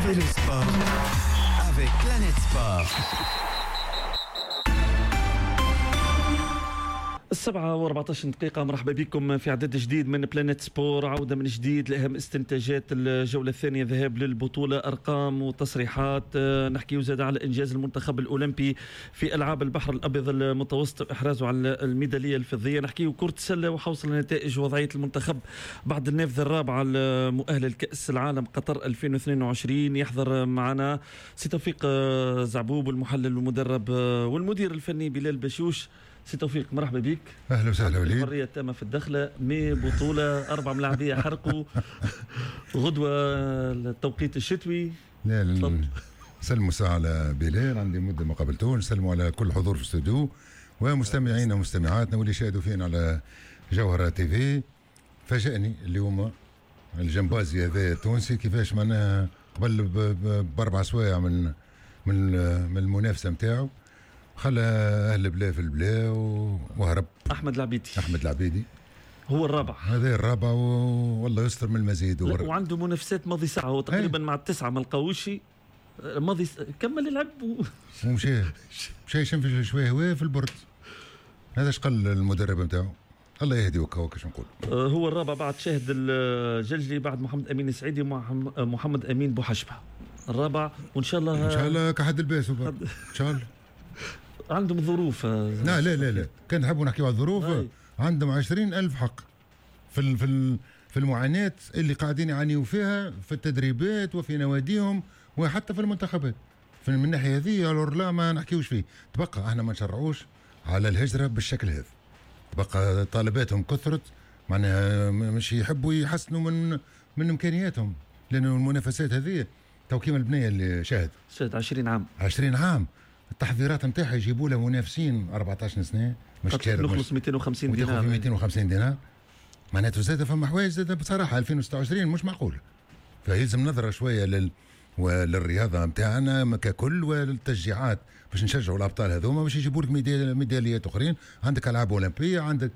C'est le sport avec Planète Sport. 7:14 مرحبا بكم في عدد جديد من بلانيت سبور. عودة من جديد لأهم استنتاجات الجولة الثانية، ذهاب للبطولة، أرقام وتصريحات. نحكي وزاد على إنجاز المنتخب الأولمبي في ألعاب البحر الأبيض المتوسط وإحرازه على الميدالية الفضية. نحكي كرة السلة وحوصل نتائج وضعية المنتخب بعد النافذة الرابعة المؤهلة لكأس العالم قطر 2022. يحضر معنا سي توفيق زعبوب والمحلل والمدرب والمدير الفني بلال بشوش. سي توفيق مرحبا بك. اهلا وسهلا وليد. الحريه التامه في الدخله، بطوله 4 ملاعبيه حرقوا غدوه التوقيت الشتوي. لا سلموا ساعه على بلال، عندي مده ما قابلتوه. نسلموا على كل حضور في الاستوديو ومستمعينا ومستمعاتنا واللي شاهدوا فينا على جوهره تي في. فاجأني اليوم الجمبازي هذا التونسي كيفاش معناها قبل باربع سوايع من المنافسه نتاعو خلى اهل البلا في البلا وهرب. احمد العبيدي هو الرابع، هذا الرابع والله يستر من المزيد. وعنده منافسات ماضي ساعه، هو تقريبا مع التسعه ما لقاوش ماضي كمل يلعب ومشى يشنفش شويه هو في البرد. هذا اش قال المدرب نتاعو، الله يهدي وكاو كاش نقول. هو الرابع بعد شاهد الجلجلي، بعد محمد امين السعيدي ومحمد امين بوحشبه. الرابع وان شاء الله كحد الباس ان شاء الله. عندهم ظروف. لا كان نحبوا نحكيوا على الظروف. عندهم 20,000 حق في المعاناة اللي قاعدين يعانيوا فيها في التدريبات وفي نواديهم وحتى في المنتخبات. من الناحية هذه لا ما نحكيوش فيه. تبقى احنا ما نشرعوش على الهجرة بالشكل هذا. بقى طالباتهم كثرت، معناها مش يحبوا يحسنوا من امكانياتهم، لانه المنافسات هذه توكيم البنية اللي شاهد 20 عام التحضيرات نتاعها يجيبوا له منافسين 14 سنه مش نخلص 250 دينار. معناته زاد فما حوايج زاد بصراحه 2026 مش معقول. فيلزم نظره شويه للرياضه نتاعنا ككل وللتشجيعات باش نشجعوا الابطال هذوما باش يجيبوا لك ميداليات اخرين. عندك العاب اولمبيه، عندك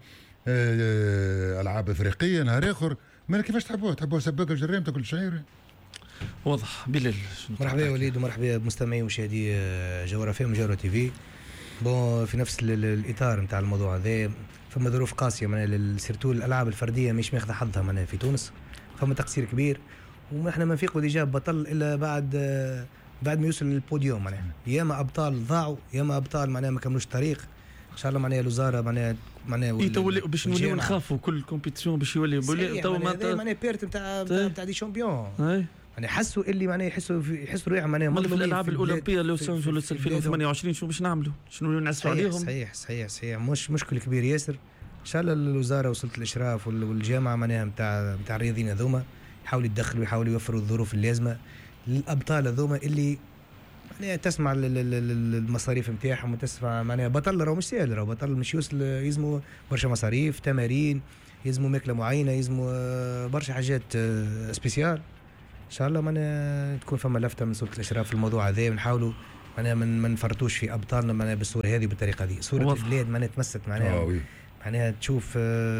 العاب افريقيه نهار اخر. ما كيفاش تحبوها سباق الجريم تاكل الشعير. واضح. بلال مرحبا يا وليد ومرحبا بمستمعي ومشاهدي جوهرة فيم وجوهرة تي في. في نفس الاطار نتاع الموضوع هذا، فما ظروف قاسيه من سيرتو الالعاب الفرديه مش ماخذه حظها من في تونس، فما تقصير كبير. واحنا ما نفيقوا اللي جاب بطل الا بعد ما يوصل للبوديوم. معناها ياما ابطال ضاعوا، ياما ابطال معناها ما كملوش الطريق. ان شاء الله معناها الوزاره معناها يتولي باش نوليو نخافوا كل كومبيتيسيون باش يولي تو معناها بيرت نتاع دي شامبيون. يعني حسوا اللي معناها يحسوا روحهم معناها في الالعاب الاولمبيه لوس انجلوس 2028 شو باش نعملوا؟ شنو نعسوا عليهم؟ صحيح مش مشكل كبير ياسر. ان شاء الله الوزاره وصلت الاشراف والجامعه معناها نتاع الرياضيين هذوما يحاولوا يدخلوا ويحاولوا يوفروا الظروف اللازمه للابطال هذوما اللي معناها تسمع المصاريف نتاعهم وتسمع معناها بطل راهو مش سهل. راهو بطل مش يوصل يلزموا برشا مصاريف، تمارين، يلزموا ماكله معينه، يلزموا برشا حاجات سبيسيال. ان شاء الله معناها تكون فما لفته من سلطه الاشراف في الموضوع هذا، ونحاولوا معناها ما نفرطوش في ابطالنا معناها بالصوره هذه بالطريقه هذه. صوره البلاد معناها تمست معناها تشوف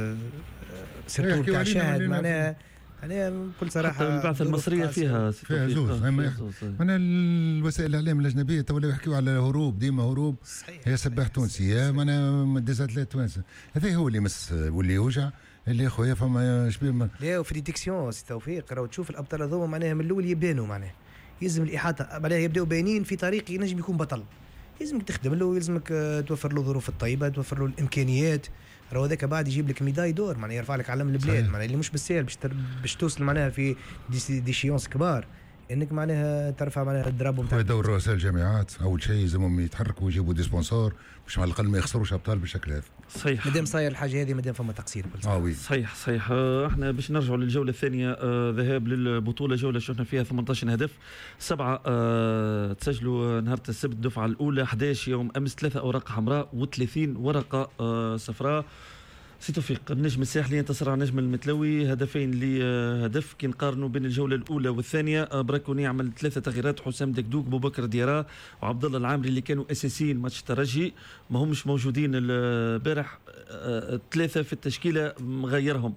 سيرتو تاع شاهد معناها بكل صراحه البعثه المصريه فيها زوز. انا الوسائل الاعلام الاجنبيه تو يحكيوا على هروب، ديما هروب. هي سباح تونسي يا معناها ديزاتليت توانسه. هذا هو اللي مس واللي يوجع اللي خويا فما شبيه لا. وفي ديتيكسيون سي توفيق راهو تشوف الابطال هذوما معناها من الاول يبانوا معناها يلزم الاحاطه معناها يبداو باينين في طريق ينجم يكون بطل. يلزمك تخدم له، يلزمك توفر له الظروف الطيبه، توفر له الامكانيات. راهو هذاك بعد يجيب لك ميداي دور معناها يرفع لك علم البلاد معناها اللي مش بالسهل باش توصل معناها في دي شيونس كبار انك معناها ترفع معناها الدراب نتاع دور رؤساء الجامعات. اول شيء لازمهم يتحركوا ويجيبوا دي سبونسور باش على الاقل ما يخسروش ابطال بالشكل هذا. صحيح. مادام صاير الحاجه هذه، مادام فما تقصير. صحيح. احنا باش نرجعوا للجوله الثانيه، ذهاب للبطوله، جوله شفنا فيها 18 هدف، 7 تسجلوا نهار السبت الدفعه الاولى، 11 يوم امس 3 اوراق حمراء و30 ورقه صفراء. سي توفيق، النجم الساحلي انتصر على النجم المتلوي هدفين لهدف. كي نقارنوا بين الجوله الاولى والثانيه، براكوني عمل 3 تغييرات، حسام دكدوك، بوبكر ديارة وعبد الله العامري اللي كانوا اساسيين ماتش الترجي ما همش موجودين البارح. 3 في التشكيله مغيرهم.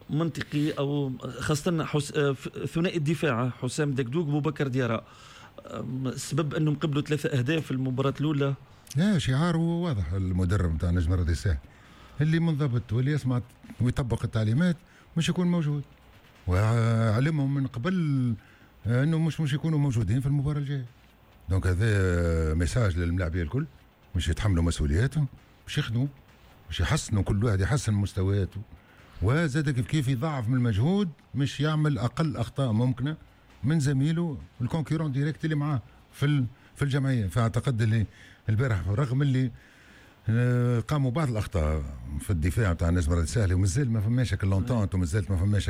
منطقي او خاصه ثنائي الدفاع حسام دكدوك وبكر ديارة، السبب انهم قبلوا 3 أهداف في المباراه الاولى؟ لا، شعاره واضح المدرب نتاع نجم الرياضي الساحلي اللي منضبط واللي يسمع ويطبق التعليمات مش يكون موجود، وعلمهم من قبل انه مش يكونوا موجودين في المباراه الجايه. دونك هذا ميساج للملاعبيه الكل، مش يتحملوا مسؤولياتهم، مش يخدموا، مش يحسنوا، كل واحد يحسن مستوياته، وزاد كيف يضاعف من المجهود، مش يعمل اقل اخطاء ممكنه من زميله الكونكورون ديريكت اللي معاه في الجمعيه. فاعتقد اللي البارح رغم اللي قاموا بعض الاخطاء في الدفاع بتاع النجم الرياضي الساحلي، ومازال ما فماش اللونتونت، ومازالت ما فماش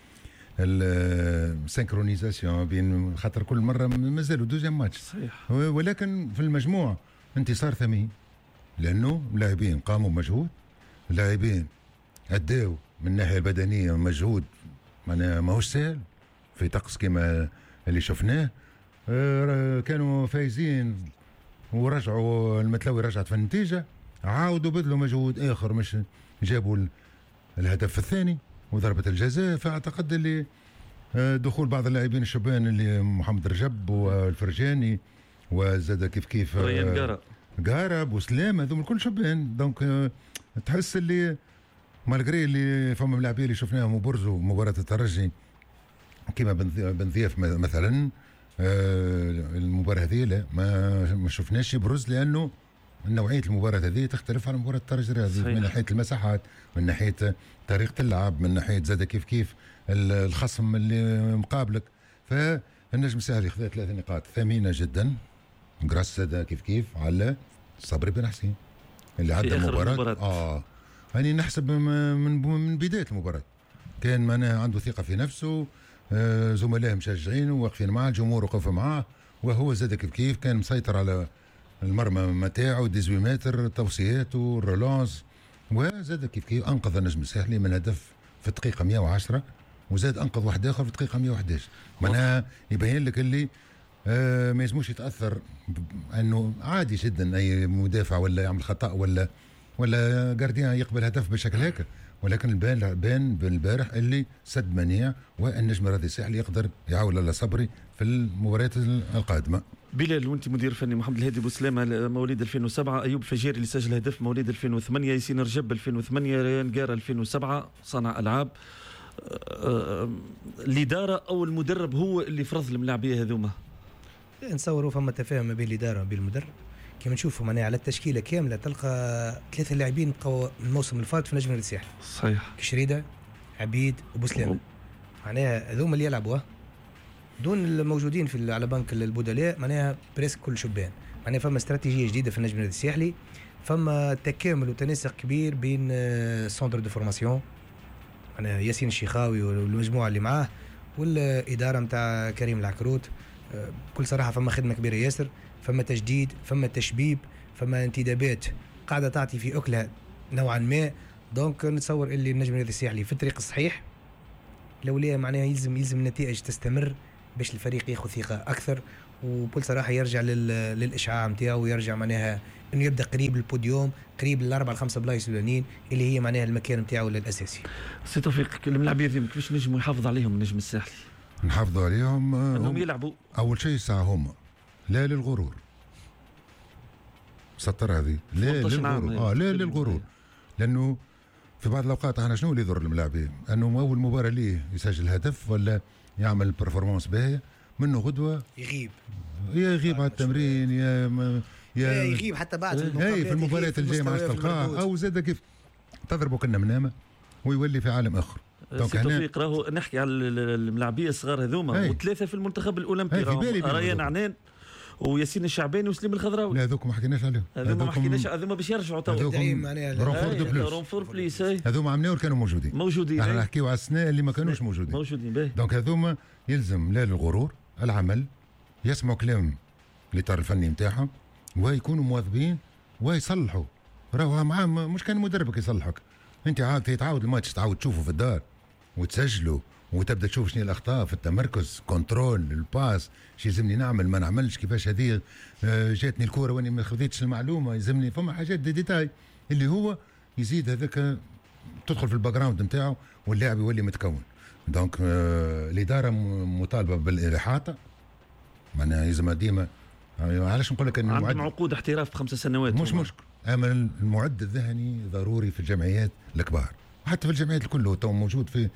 السينكرونيزاسيون بين، خاطر كل مره مازالوا دوزيام ماتش صحيح. ولكن في المجموع انتصار ثمين، لانه اللاعبين قاموا بمجهود، اللاعبين اداوا من الناحيه البدنيه مجهود ماهوش سهل في طقس كما اللي شفناه. كانوا فايزين ورجعوا المتلوي، رجعت في النتيجه، عاودوا بذلوا مجهود اخر، مش جابوا الهدف الثاني وضربة الجزاء. فاعتقد اللي دخول بعض اللاعبين الشبان اللي محمد رجب والفرجاني وزاد كيف ريان قارب وسلام، هذوم الكل شبان. دونك تحس اللي مالغري اللي فما ملاعبين اللي شفناهم وبرزوا مباراة الترجي كما بن ضياف مثلا، المباراة هذه لا ما شفناش يبرز، لأنه نوعية المباراة هذه تختلف عن مباراة الترجي الرياضي من ناحية المساحات، من ناحية طريقة اللعب، من ناحية زاد كيف الخصم اللي مقابلك. فالنجم الساحلي خذا 3 نقاط ثمينة جدا جراس زاد كيف على صبري بن حسين اللي عدى المباراة. يعني نحسب من بداية المباراة كان معناها عنده ثقة في نفسه، زملائه مشجعينه واقفين معه، الجمهور وقف معه، وهو زاد كيف كان مسيطر على المرمى متاعه 18 متر، توصياته، الرولانس، وزاد كيف انقذ النجم الساحلي من هدف في الدقيقه 110، وزاد انقذ واحد اخر في الدقيقه 111. معناها يبين لك اللي ما يلزموش يتاثر انه عادي جدا اي مدافع ولا يعمل خطا ولا جارديان يقبل هدف بشكل هيك، ولكن بان بالبارح اللي سد منيع، والنجم الرياضي الساحلي يقدر يعاول على صبري في المباريات القادمه. بلال، وانت مدير فني، محمد الهادي بوسلامه مواليد 2007، ايوب الفجيري اللي سجل هدف مواليد 2008، ياسين رجب 2008، ريان قارة 2007 صانع العاب. الاداره او المدرب هو اللي فرض الملاعبيه هذوما؟ نصوروا فما تفاهم ما بين الاداره وبين المدرب. كما نشوفوا معناها على التشكيله كامله تلقى 3 لاعبين بقوا الموسم الفات في نجم الرياضي الساحلي. صحيح. كشريده، عبيد، وبوسلامه. معناها هذوما اللي يلعبوا دون الموجودين في على بنك البدلاء، معناها بريسك كل شبان. معناها فما استراتيجيه جديده في النجم الرياضي الساحلي، فما تكامل وتناسق كبير بين سونتر دو فورماسيون، معناها ياسين الشيخاوي والمجموعه اللي معاه، والاداره نتاع كريم العكروت. بكل صراحه فما خدمه كبيره ياسر، فما تجديد، فما تشبيب، فما انتدابات قاعده تعطي في اكلها نوعا ما. دونك نتصور اللي النجم الرياضي الساحلي في الطريق الصحيح. الاوليه معناها يلزم النتائج تستمر باش الفريق ياخذ ثقه اكثر، وبكل صراحه يرجع للاشعاع نتاعو، ويرجع معناها انه يبدا قريب البوديوم، قريب ال4 5 بلايص الاولانيين اللي هي معناها المكان نتاعو الاساسي. سي توفيق، الملاعبيه كيفاش نجموا يحافظ عليهم النجم الساحلي؟ نحافظوا عليهم انهم يلعبوا اول شيء ساعه هما لا للغرور، سطر هذه لا للغرور. لا للغرور، لانه في بعض الاوقات احنا شنو اللي يضر الملاعبين؟ انه اول مباراه ليه يسجل هدف ولا يعمل برفورمانس باهيه، منه غدوه يغيب على التمرين، يا يغيب حتى بعد في المباريات الجايه ما عادش تلقاه، او زاد كيف تضربه كنا منامه ويولي في عالم اخر. سي توفيق، راهو نحكي على الملاعبيه الصغار هذوما، و3 في المنتخب الاولمبي، ريان عنان وياسين الشعباني وسليم الخضراوي. لا هذوك ما حكيناش عليهم، هذوما ما حكيناش، هذوما باش يرجعوا تو رونفور بليس. هذوما عملوا كانوا موجودين. احنا نحكيو على السنه اللي ما كانوش موجودين. دونك هذوما يلزم لا للغرور، العمل، يسمعوا كلام الاطار الفني نتاعهم، ويكونوا مواظبين ويصلحوا. راهو معاه مش كان مدربك يصلحك، انت تعاود الماتش، تعاود تشوفه في الدار وتسجله، وتبدا تشوف شنو الاخطاء في التمركز، كنترول، الباس، شي يلزمني نعمل ما نعملش، كيفاش هذه جاتني الكوره واني ما خذيتش المعلومه، يلزمني فما حاجات ديتاي اللي هو يزيد هذاك تدخل في الباك جراوند نتاعو واللاعب يولي متكون. دونك الاداره مطالبه بالاحاطه، معناها لازم ديما، علاش نقول لك ان عندهم عقود احتراف ب5 سنوات مش مشكل، اما المعد الذهني ضروري في الجمعيات الكبار وحتى في الجمعيات الكل. تو موجود في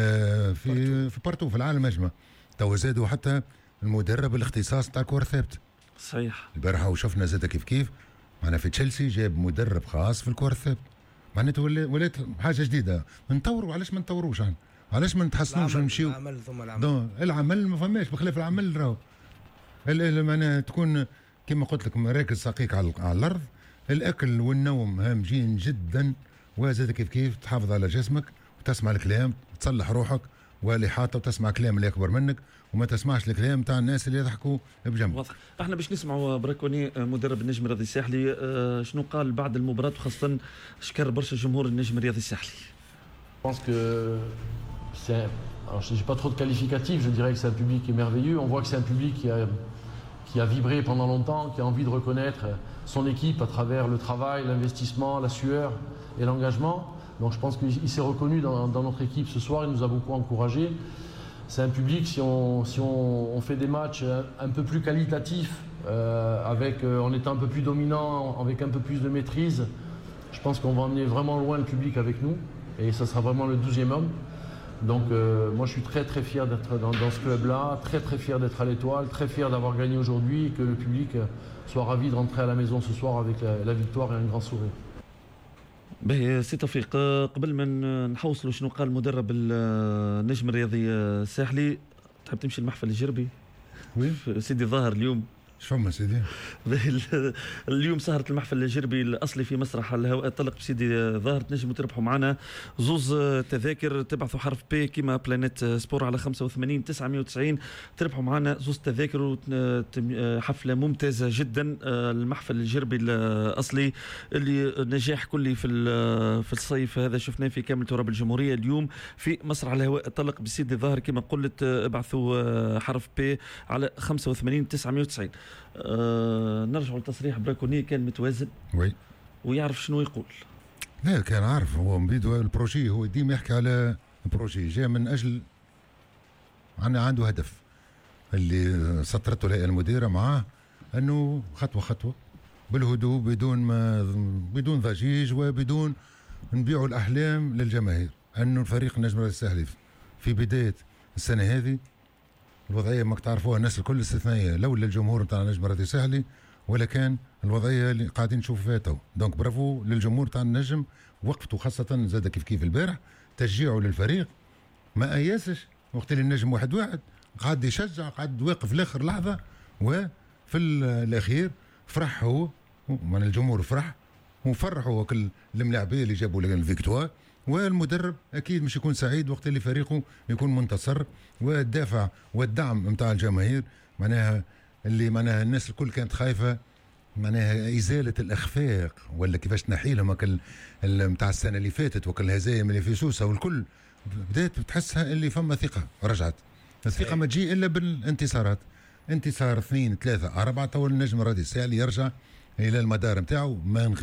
في بارتو في العالم اجمع. تو زادوا حتى المدرب الاختصاص تاع الكره الثابته. صحيح. البارحه وشفنا زاد كيف معنا في تشيلسي جاب مدرب خاص في الكره الثابته. معناته ولات حاجه جديده. نطوروا، علاش ما نطوروش؟ علاش ما نتحسنوش ونمشيو؟ العمل ثم العمل. العمل ما فماش، بخلاف العمل راهو معناها تكون كما قلت لك مراكز سقيك على الارض. الاكل والنوم هامجين جدا، وزاد كيف تحافظ على جسمك وتسمع الكلام، تصلح روحك والاحاطه وتسمع كلام اللي اكبر منك وما تسمعش الكلام تاع الناس اللي يضحكوا بجنبك. واضح. احنا باش نسمعوا براكوني مدرب النجم الرياضي الساحلي شنو قال بعد المباراه، وخاصه شكر برشا جمهور النجم الرياضي الساحلي. Je pense que c'est, alors je n'ai pas trop de qualificatifs, je dirais que c'est un public qui est merveilleux. On voit que c'est un public qui a vibré pendant longtemps, qui a envie de reconnaître son équipe à travers le travail, l'investissement, la sueur et l'engagement. Donc je pense qu'il s'est reconnu dans notre équipe ce soir, il nous a beaucoup encouragés. C'est un public, si on fait des matchs un peu plus qualitatifs, en étant un peu plus dominant, avec un peu plus de maîtrise, je pense qu'on va emmener vraiment loin le public avec nous. Et ça sera vraiment le 12e homme. Donc moi je suis très très fier d'être dans ce club-là, très très fier d'être à l'Étoile, très fier d'avoir gagné aujourd'hui et que le public soit ravi de rentrer à la maison ce soir avec la victoire et un grand sourire. باهي سي توفيق، قبل ما نحوصلوا شنو قال مدرب النجم الرياضي الساحلي، تحب تمشي المحفل الجربي؟ وين؟ سيدي ظاهر اليوم. شفما سيدي؟ اليوم سهرة المحفل الجربي الأصلي في مسرح الهواء الطلق بسيدي ظاهر. تنجموا تربحوا معنا زوز تذاكر، تبعثوا حرف بي كيما بلانيت سبور على 85 990 تربحوا معنا زوز تذاكر. حفلة ممتازة جدا، المحفل الجربي الأصلي اللي نجاح كلي في الصيف هذا شفناه في كامل تراب الجمهورية. اليوم في مسرح الهواء الطلق بسيدي ظاهر كما قلت، ابعثوا حرف بي على 85 990. نرجع لتصريح براكوني، كان متوازن وي ويعرف شنو يقول. لا كان عارف، هو مبيدو البروجي، هو ديما يحكي على البروجي، جاء من اجل عنده هدف اللي سطرته الهيئه المديره معاه، انه خطوه خطوه بالهدوء بدون ضجيج وبدون نبيعوا الاحلام للجماهير، انه الفريق النجم الرياضي الساحلي في بدايه السنه هذه الوضعيه ماك تعرفوها الناس الكل استثنائيه، لولا الجمهور نتاع النجم الرياضي الساحلي ولا كان الوضعيه اللي قاعدين نشوفوا فيها تو. دونك برافو للجمهور تاع النجم، وقفته خاصه زاد كيف البارح تشجيعه للفريق ما اياسش وقت اللي النجم 1-1 قاعد يشجع، قاعد واقف لاخر لحظه، وفي الاخير فرح هو من الجمهور، فرح وفرح هو كل الملاعبيه اللي جابوا الفيكتوار، والمدرب اكيد مش يكون سعيد وقت اللي فريقه يكون منتصر، والدافع والدعم نتاع الجماهير معناها اللي معناها الناس الكل كانت خايفه معناها ازاله الاخفاق ولا كيفاش تنحي لهم نتاع السنه اللي فاتت وكل الهزايم اللي في سوسه، والكل بدات تحسها اللي فما ثقه رجعت. الثقه ما تجي الا بالانتصارات، انتصار 2 3 4 تو النجم الرياضي الساحلي يرجع الى المدار نتاعو ما